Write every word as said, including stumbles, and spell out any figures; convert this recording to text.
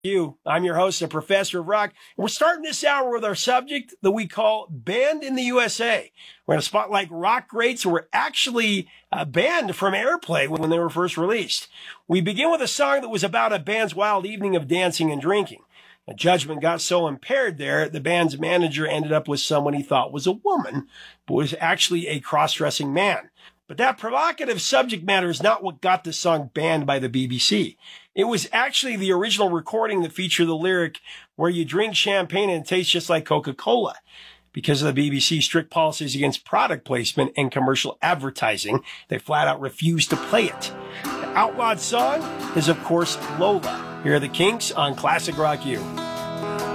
You. I'm your host, a professor of rock. We're starting this hour with our subject that we call Banned in the U S A. We're going to spotlight rock greats who were actually uh, banned from airplay when they were first released. We begin with a song that was about a band's wild evening of dancing and drinking. A judgment got so impaired there, the band's manager ended up with someone he thought was a woman, but was actually a cross-dressing man. But that provocative subject matter is not what got the song banned by the B B C. It was actually the original recording that featured the lyric, "Where you drink champagne and it tastes just like Coca-Cola." Because of the B B C's strict policies against product placement and commercial advertising, they flat out refused to play it. The outlawed song is, of course, Lola. Here are the Kinks on Classic Rock U.